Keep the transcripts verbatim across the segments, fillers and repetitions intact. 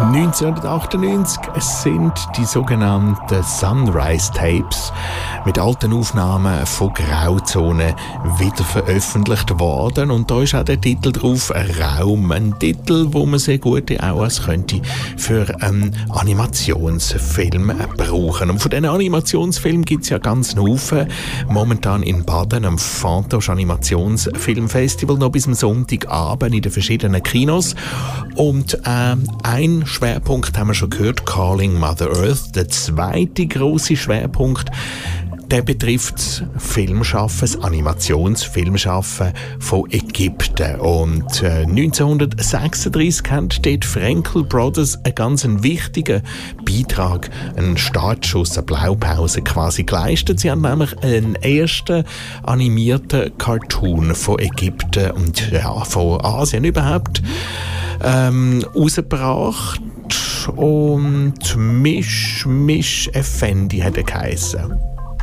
neunzehnhundertachtundneunzig sind die sogenannten Sunrise Tapes mit alten Aufnahmen von Grauzone wieder veröffentlicht worden. Und da ist auch der Titel drauf, Raum. Ein Titel, wo man sehr gut auch als könnte für einen Animationsfilm brauchen. Und von diesen Animationsfilmen gibt es ja ganz einen Haufen. Momentan in Baden am Fantoche Animationsfilmfestival noch bis am Sonntagabend in den verschiedenen Kinos. Und äh, ein Schwerpunkt haben wir schon gehört, Calling Mother Earth. Der zweite grosse Schwerpunkt, der betrifft Filmschaffen, das Animationsfilmschaffen von Ägypten. Und äh, neunzehnhundertsechsunddreißig haben dort Frankel Brothers einen ganz wichtigen Beitrag, einen Startschuss, eine Blaupause quasi geleistet. Sie haben nämlich einen ersten animierten Cartoon von Ägypten und ja, von Asien überhaupt ähm, rausgebracht. Und Mish Mish Effendi hat er geheissen.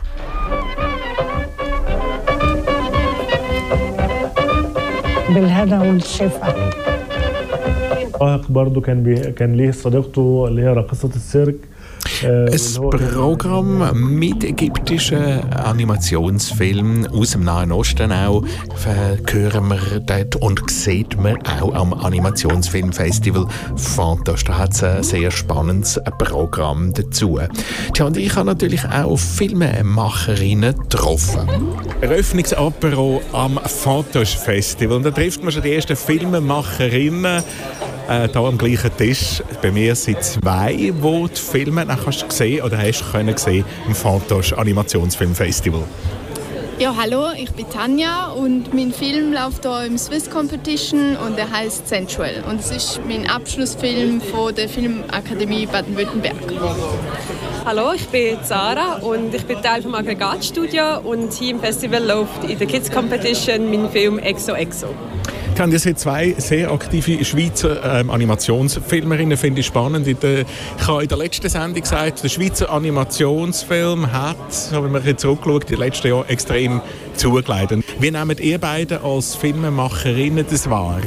بالهنا والشفا. برضه كان بي... كان ليه صديقته اللي هي راقصة السيرك. Ein Programm mit ägyptischen Animationsfilmen aus dem Nahen Osten auch hören wir dort und sieht man auch am Animationsfilmfestival Fantoche. Da hat es ein sehr spannendes Programm dazu. Tja, und ich habe natürlich auch Filmemacherinnen getroffen. Eröffnungsapero am Fantoche Festival. Und da trifft man schon die ersten Filmemacherinnen. Äh, hier am gleichen Tisch. Bei mir sind zwei, die die Filme hast du gesehen oder hast können gesehen im Fantoche Animationsfilmfestival. Ja, hallo, ich bin Tanja und mein Film läuft hier im Swiss Competition und er heißt Sensual. Und es ist mein Abschlussfilm von der Filmakademie Baden-Württemberg. Hallo, ich bin Sarah und ich bin Teil vom Aggregatstudio und hier im Festival läuft in der Kids Competition mein Film Exo Exo. Ihr seid zwei sehr aktive Schweizer ähm, Animationsfilmerinnen, finde ich spannend. In der, ich habe in der letzten Sendung gesagt, der Schweizer Animationsfilm hat, so wenn man jetzt zurückschaut, in den letzten Jahren extrem zugelegt. Wie nehmt ihr beide als Filmemacherinnen das wahr?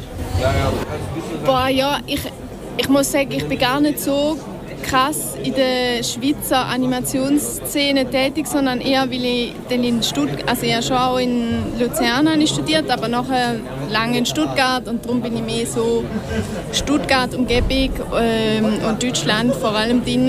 Boah, ja, ich, ich muss sagen, ich bin gar nicht so krass in der Schweizer Animationsszene tätig, sondern eher, weil ich dann in Stuttgart, also ja schon auch in Luzern habe ich studiert, aber nachher lange in Stuttgart und darum bin ich mehr so Stuttgart-Umgebung ähm, und Deutschland vor allem drin.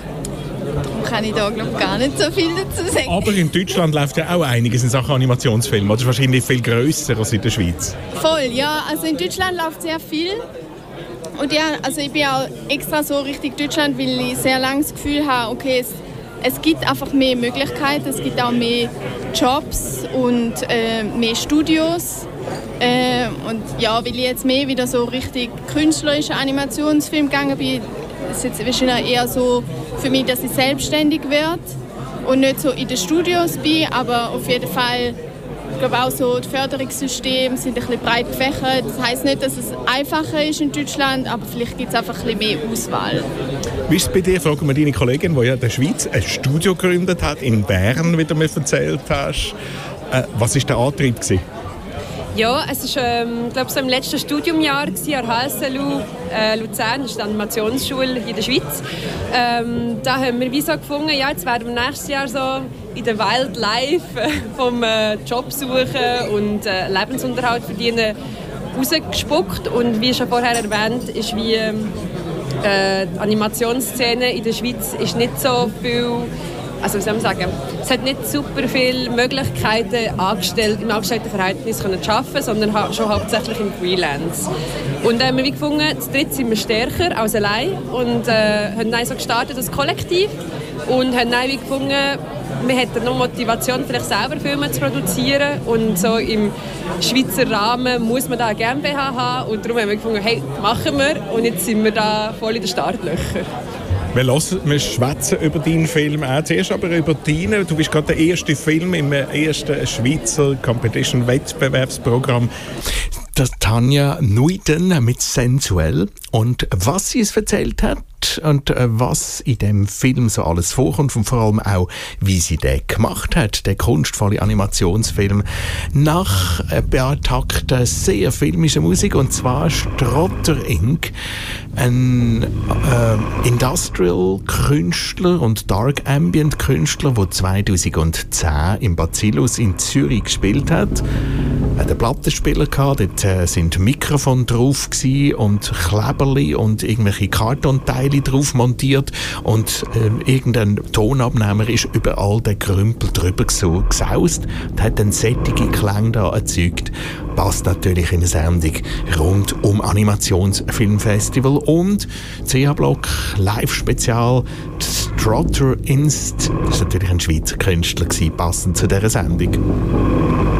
Darum kann ich da glaube gar nicht so viel dazu sagen. Aber in Deutschland läuft ja auch einiges in Sachen Animationsfilme. Das ist wahrscheinlich viel grösser als in der Schweiz. Voll, ja. Also in Deutschland läuft sehr viel. Und ja, also ich bin auch extra so Richtung Deutschland, weil ich sehr lange das Gefühl habe, okay, es, es gibt einfach mehr Möglichkeiten, es gibt auch mehr Jobs und äh, mehr Studios. Äh, und ja, weil ich jetzt mehr wieder so richtig künstlerische Animationsfilm gegangen bin, ist jetzt wahrscheinlich eher so für mich, dass ich selbstständig werde und nicht so in den Studios bin, aber auf jeden Fall. Ich glaube auch so, die Förderungssysteme sind ein bisschen breit gefächert. Das heisst nicht, dass es einfacher ist in Deutschland, aber vielleicht gibt es einfach ein bisschen mehr Auswahl. Wie ist es bei dir? Fragen wir deine Kollegin, die ja in der Schweiz ein Studio gegründet hat, in Bern, wie du mir erzählt hast. Äh, was war der Antrieb gewesen? Ja, es war ähm, glaube so im letzten Studiumjahr an der H S L U äh, Luzern, das ist die Animationsschule in der Schweiz. Ähm, da haben wir wie so gefunden, ja, jetzt werden wir nächstes Jahr so in der Wildlife vom äh, Job suchen und äh, Lebensunterhalt verdienen rausgespuckt. Und wie schon vorher erwähnt, ist wie äh, die Animationsszene in der Schweiz ist nicht so viel. Also, wie soll man sagen, es hat nicht super viele Möglichkeiten, angestellt, im Angestelltenverhältnis zu arbeiten, sondern ha- schon hauptsächlich im Freelance. Und äh, wir haben gefunden, zu dritt sind wir stärker als allein und äh, haben dann so gestartet als Kollektiv und haben dann gefunden, wir hätten noch Motivation, vielleicht selber Filme zu produzieren und so im Schweizer Rahmen muss man da eine GmbH haben und darum haben wir gefunden, hey, machen wir und jetzt sind wir da voll in den Startlöchern. Wir, hören, wir schwätzen über deinen Film auch. Zuerst aber über deinen. Du bist gerade der erste Film im ersten Schweizer Competition-Wettbewerbsprogramm. Das Tanja Nuiten mit Sensuell. Und was sie es erzählt hat, hat und äh, was in dem Film so alles vorkommt und vor allem auch, wie sie den gemacht hat, der kunstvolle Animationsfilm. Nach ein paar Takten sehr filmische Musik, und zwar Strotter Incorporated, ein äh, Industrial-Künstler und Dark Ambient-Künstler, der zweitausendzehn im Bacillus in Zürich gespielt hat. Er hatte einen Plattenspieler gehabt, dort äh, sind Mikrofone drauf gsi und Kleberli und irgendwelche Kartonteile drauf montiert und äh, irgendein Tonabnehmer ist über all den Krümpel drüber gesaust und hat dann sättige Klänge da erzeugt. Passt natürlich in eine Sendung rund um Animationsfilmfestival und C H-Block Live-Spezial Strotter Inst. Das war natürlich ein Schweizer Künstler gewesen, passend zu dieser Sendung.